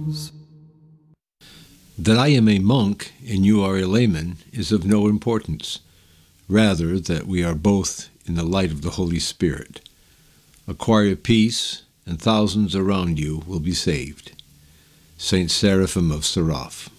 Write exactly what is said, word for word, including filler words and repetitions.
souls. That I am a monk and you are a layman is of no importance, rather that we are both in the light of the Holy Spirit. Acquire peace, and thousands around you will be saved. Saint Seraphim of Sarov.